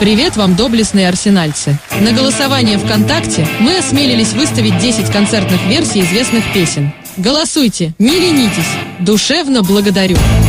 Привет вам, доблестные арсенальцы! На голосование ВКонтакте мы осмелились выставить 10 концертных версий известных песен. Голосуйте, не ленитесь! Душевно благодарю!